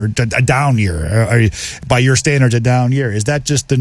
or a down year, by your standards, a down year. Is that just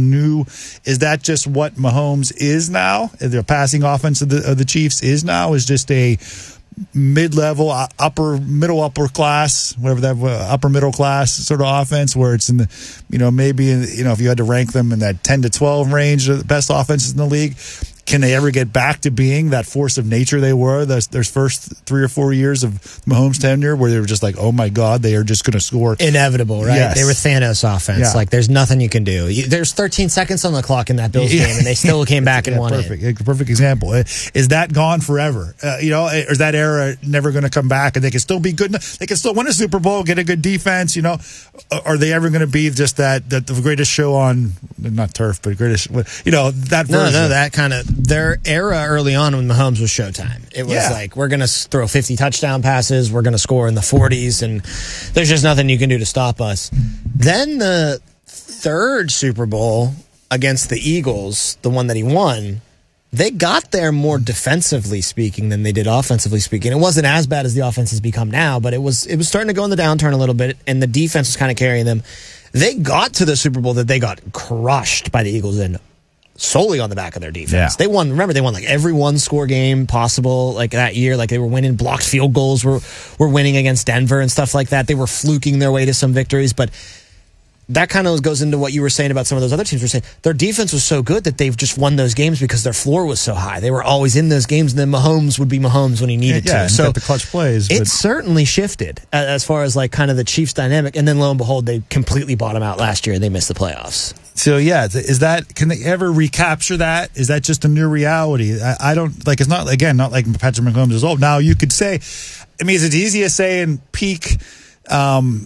what Mahomes is now? The passing offense of the Chiefs is now, is just a mid-level, upper class, whatever that, upper middle class sort of offense, where it's in the, maybe, if you had to rank them in that 10 to 12 range of the best offenses in the league. Can they ever get back to being that force of nature they were their first 3 or 4 years of Mahomes' tenure, where they were just like, oh my God, they are just going to score? Inevitable, right? Yes. They were Thanos offense. Yeah. There's nothing you can do. There's 13 seconds on the clock in that Bills game, and they still came back and won it. Perfect example. Is that gone forever? Or is that era never going to come back, and they can still be good? They can still win a Super Bowl, get a good defense. Are they ever going to be just the greatest show on, not turf, but greatest? That version. No, that kind of. Their era early on when Mahomes was Showtime. It was like, we're going to throw 50 touchdown passes, we're going to score in the 40s, and there's just nothing you can do to stop us. Then the third Super Bowl against the Eagles, the one that he won, they got there more defensively speaking than they did offensively speaking. It wasn't as bad as the offense has become now, but it was starting to go in the downturn a little bit, and the defense was kind of carrying them. They got to the Super Bowl that they got crushed by the Eagles in, solely on the back of their defense. Yeah. They won like every one-score game possible that year. They were winning, blocked field goals were winning against Denver and stuff like that. They were fluking their way to some victories, but that kind of goes into what you were saying about some of those other teams. Were saying their defense was so good that they've just won those games because their floor was so high. They were always in those games, and then Mahomes would be Mahomes when he needed to. And so got the clutch plays. It certainly shifted as far as kind of the Chiefs dynamic, and then lo and behold, they completely bottom out last year and they missed the playoffs. So can they ever recapture that? Is that just a new reality? I don't it's not like Patrick Mahomes is old. Now you could say, is it easy to say in peak prime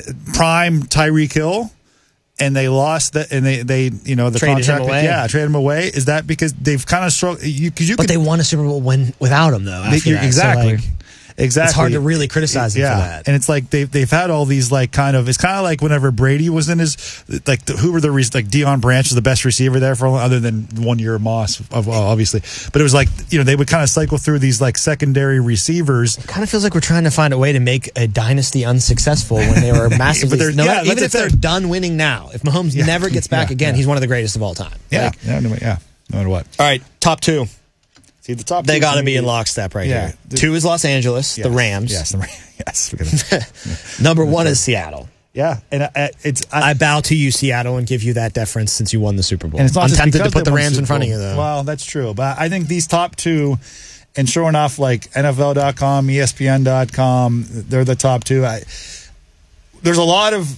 Tyreek Hill, and they lost that, and they the traded contract, him away. Traded him away? Is that because they've kind of struggled? But they won a Super Bowl without him though. Exactly. Exactly. It's hard to really criticize him for that. And it's like they've had all these it's kind of like whenever Brady was in his who were the Deion Branch was the best receiver there for other than 1 year Moss obviously, but it was they would kind of cycle through these secondary receivers. It kind of feels like we're trying to find a way to make a dynasty unsuccessable when they were massively. Even if they're done winning now, if Mahomes never gets back again, he's one of the greatest of all time. No matter what. All right, top two. See, the top they got to be in lockstep here. 2 is Los Angeles, the Rams. Yes, the Rams. Yes. Number 1 is Seattle. Yeah, and I bow to you, Seattle, and give you that deference since you won the Super Bowl. And it's not I'm just tempted to put the Rams Super in front of Bowl. you, though. Well, that's true, but I think these top 2, and sure enough, NFL.com, ESPN.com, they're the top 2. There's a lot of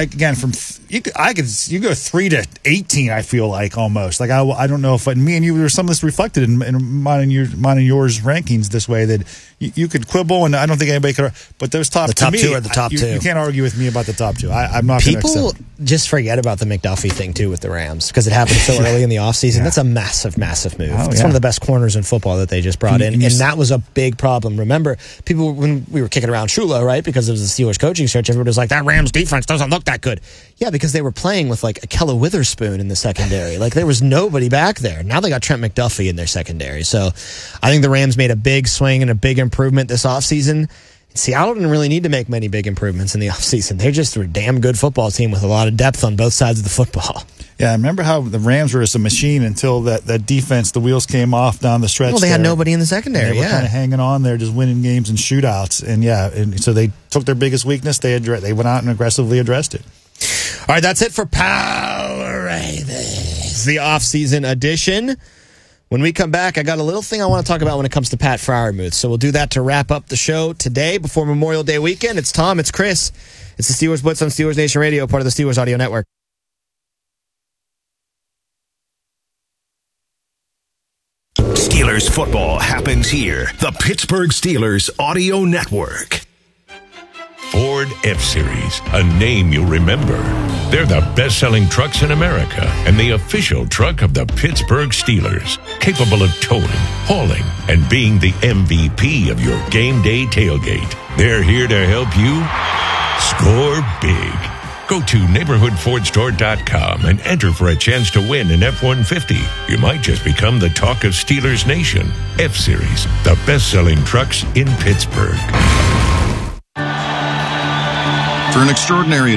you go 3 to 18. I feel like almost I don't know if me and you, there's some of this reflected in mine and yours rankings this way that you could quibble, and I don't think anybody could. But those top 2 are the top 2. You can't argue with me about the top 2. I'm not. People just forget about the McDuffie thing too with the Rams because it happened so early in the offseason. Yeah. That's a massive move. It's one of the best corners in football that they just brought in, and that was a big problem. Remember, people when we were kicking around Shula, right? Because it was the Steelers coaching search, everybody was like, that Rams defense doesn't look that good. Yeah, because they were playing with Akella Witherspoon in the secondary. There was nobody back there. Now they got Trent McDuffie in their secondary. So I think the Rams made a big swing and a big improvement this offseason. Seattle didn't really need to make many big improvements in the offseason. They're just a damn good football team with a lot of depth on both sides of the football. Yeah, I remember how the Rams were as a machine until that defense, the wheels came off down the stretch. Well, they had nobody in the secondary. They were kind of hanging on there, just winning games and shootouts. And so they took their biggest weakness. They went out and aggressively addressed it. All right, that's it for Power Ravens, the offseason edition. When we come back, I got a little thing I want to talk about when it comes to Pat Freiermuth. So we'll do that to wrap up the show today before Memorial Day weekend. It's Tom, it's Chris. It's the Steelers Blitz on Steelers Nation Radio, part of the Steelers Audio Network. Steelers football happens here. The Pittsburgh Steelers Audio Network. Ford F-Series, a name you'll remember. They're the best-selling trucks in America and the official truck of the Pittsburgh Steelers. Capable of towing, hauling, and being the MVP of your game day tailgate. They're here to help you score big. Go to neighborhoodfordstore.com and enter for a chance to win an F-150. You might just become the talk of Steelers Nation. F-Series, the best-selling trucks in Pittsburgh. For an extraordinary